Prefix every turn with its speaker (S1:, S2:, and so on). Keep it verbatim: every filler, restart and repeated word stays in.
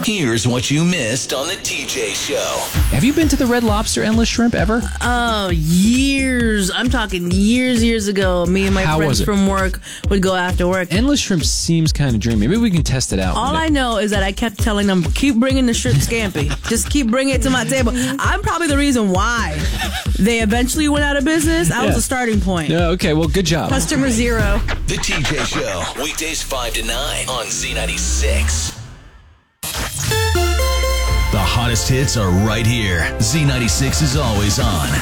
S1: Here's what you missed on the T J Show.
S2: Have you been to the Red Lobster Endless Shrimp ever?
S3: Oh, years. I'm talking years, years ago. Me and my
S2: How
S3: friends
S2: was it?
S3: from work would go after work.
S2: Endless Shrimp seems kind of dreamy. Maybe we can test it out.
S3: All I know is that I kept telling them, keep bringing the shrimp scampi. Just keep bringing it to my table. I'm probably the reason why they eventually went out of business. I was
S2: Yeah.
S3: the starting point.
S2: Yeah, okay, well, good job.
S3: Customer zero.
S1: The T J Show, weekdays five to nine on Z ninety-six. The hottest hits are right here. Z ninety-six is always on.